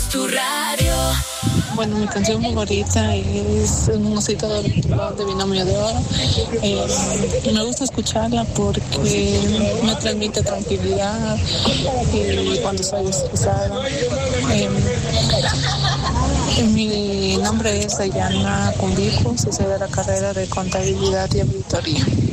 Tu radio. Bueno, mi canción favorita es Un osito de Binomio de Oro. Me gusta escucharla porque me transmite tranquilidad cuando estoy estresada. Mi nombre es Dayana Cumbico, soy de la carrera de Contabilidad y Auditoría.